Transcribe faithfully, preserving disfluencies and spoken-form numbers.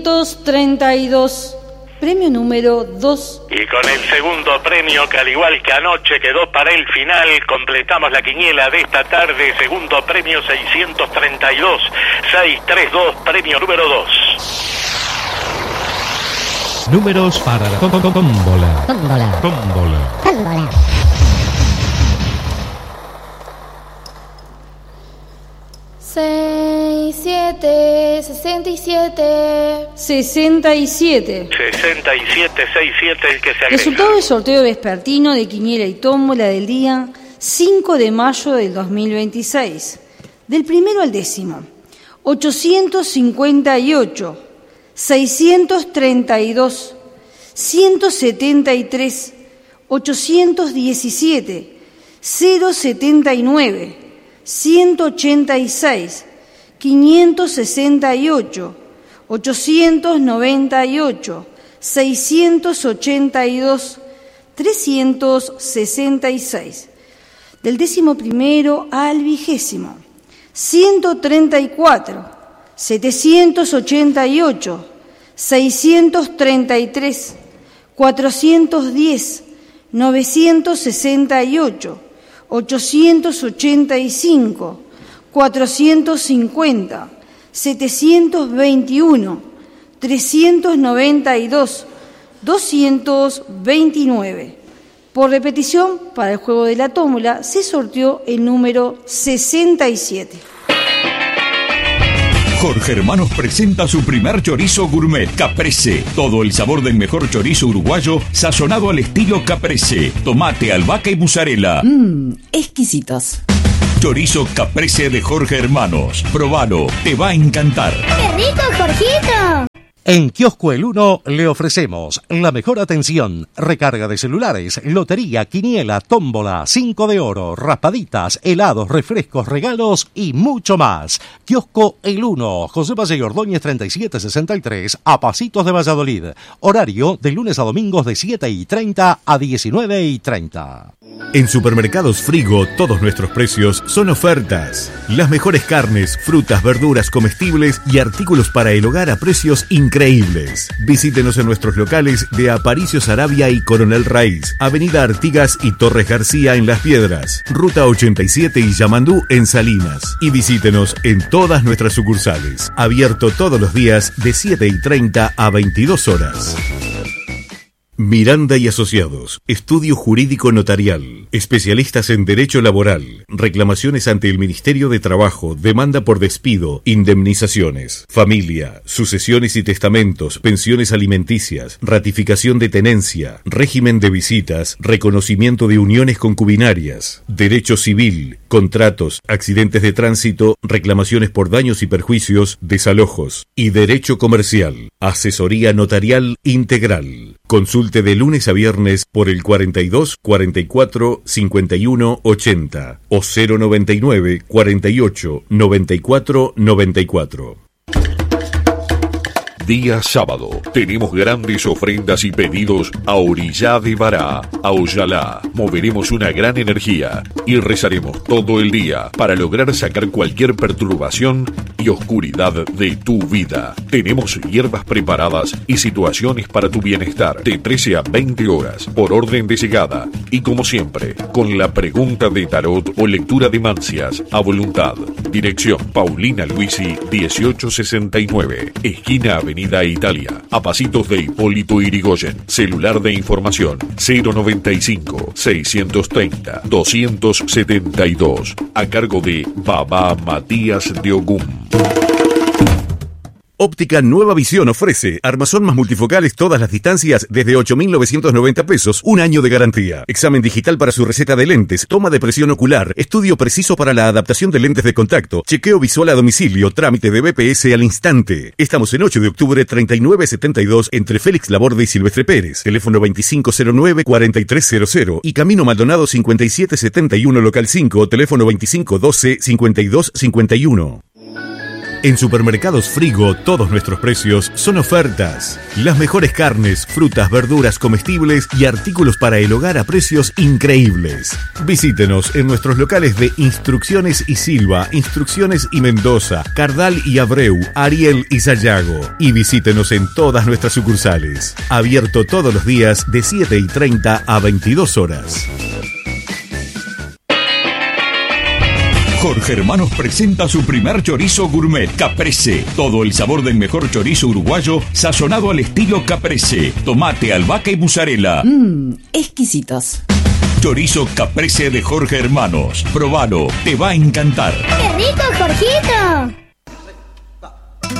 treinta y dos, premio número dos. Y con el segundo premio, que al igual que anoche quedó para el final, completamos la quiniela de esta tarde. Segundo premio seiscientos treinta y dos, seiscientos treinta y dos, premio número dos. Números para la tómbola. Tómbola. Tómbola. Tómbola. Seis, siete, sesenta y siete. Sesenta y siete. Sesenta y siete, sesenta y siete, el que se agrega. Resultado del sorteo vespertino de quiniela y tómbola del día cinco de mayo del dos mil veintiséis. Del primero al décimo. ochocientos cincuenta y ocho, seiscientos treinta y dos, ciento setenta y tres, ochocientos diecisiete, cero setenta y nueve, ciento ochenta y seis, quinientos sesenta y ocho, ochocientos noventa y ocho, seiscientos ochenta y dos, trescientos sesenta y seis. Del décimo primero al vigésimo, ciento treinta y cuatro, setecientos ochenta y ocho, seiscientos treinta y tres, cuatrocientos diez, novecientos sesenta y ocho, ochocientos ochenta y cinco, cuatrocientos cincuenta, setecientos veintiuno, trescientos noventa y dos, doscientos veintinueve. Por repetición, para el juego de la tómbola se sorteó el número sesenta y siete. Jorge Hermanos presenta su primer chorizo gourmet, Caprese. Todo el sabor del mejor chorizo uruguayo, sazonado al estilo Caprese. Tomate, albahaca y mozzarella. Mmm, exquisitos. Chorizo Caprese de Jorge Hermanos. Probalo, te va a encantar. ¡Qué rico, Jorgito! En Kiosco El Uno le ofrecemos la mejor atención, recarga de celulares, lotería, quiniela, tómbola, cinco de oro, raspaditas, helados, refrescos, regalos y mucho más. Kiosco El Uno, José Valle Ordóñez treinta y siete sesenta y tres, a pasitos de Valladolid. Horario de lunes a domingos de siete y treinta a diecinueve y treinta. En Supermercados Frigo, todos nuestros precios son ofertas. Las mejores carnes, frutas, verduras, comestibles y artículos para el hogar a precios increíbles. Visítenos en nuestros locales de Aparicio Saravia y Coronel Raiz, Avenida Artigas y Torres García en Las Piedras, Ruta ochenta y siete y Yamandú en Salinas. Y visítenos en todas nuestras sucursales. Abierto todos los días de siete y treinta a veintidós horas. Miranda y Asociados, estudio jurídico notarial, especialistas en derecho laboral, reclamaciones ante el Ministerio de Trabajo, demanda por despido, indemnizaciones, familia, sucesiones y testamentos, pensiones alimenticias, ratificación de tenencia, régimen de visitas, reconocimiento de uniones concubinarias, derecho civil, contratos, accidentes de tránsito, reclamaciones por daños y perjuicios, desalojos y derecho comercial, asesoría notarial integral. Consulte de lunes a viernes por el cuarenta y dos, cuarenta y cuatro, cincuenta y uno, ochenta o cero noventa y nueve, cuarenta y ocho, noventa y cuatro, noventa y cuatro. Día sábado, tenemos grandes ofrendas y pedidos a Orillá de Bará, a Oyalá. Moveremos una gran energía y rezaremos todo el día para lograr sacar cualquier perturbación y oscuridad de tu vida. Tenemos hierbas preparadas y situaciones para tu bienestar de trece a veinte horas por orden de llegada y como siempre, con la pregunta de tarot o lectura de mancias a voluntad. Dirección Paulina Luisi dieciocho sesenta y nueve, esquina Avenida Italia, a pasitos de Hipólito Yrigoyen. Celular de información cero noventa y cinco, seiscientos treinta, doscientos setenta y dos, a cargo de Baba Matías de Ogún. Óptica Nueva Visión ofrece armazón más multifocales todas las distancias desde ocho mil novecientos noventa pesos, un año de garantía. Examen digital para su receta de lentes, toma de presión ocular, estudio preciso para la adaptación de lentes de contacto, chequeo visual a domicilio, trámite de B P S al instante. Estamos en ocho de octubre treinta y nueve setenta y dos entre Félix Laborde y Silvestre Pérez. Teléfono veinticinco cero nueve, cuarenta y tres cero cero y Camino Maldonado cincuenta y siete setenta y uno local cinco, teléfono veinticinco doce, cincuenta y dos cincuenta y uno. En Supermercados Frigo, todos nuestros precios son ofertas. Las mejores carnes, frutas, verduras, comestibles y artículos para el hogar a precios increíbles. Visítenos en nuestros locales de Instrucciones y Silva, Instrucciones y Mendoza, Cardal y Abreu, Ariel y Sayago. Y visítenos en todas nuestras sucursales. Abierto todos los días de siete y treinta a veintidós horas. Jorge Hermanos presenta su primer chorizo gourmet, Caprese. Todo el sabor del mejor chorizo uruguayo, sazonado al estilo Caprese. Tomate, albahaca y mozzarella. Mmm, exquisitos. Chorizo Caprese de Jorge Hermanos. Probalo, te va a encantar. ¡Qué rico, Jorgito!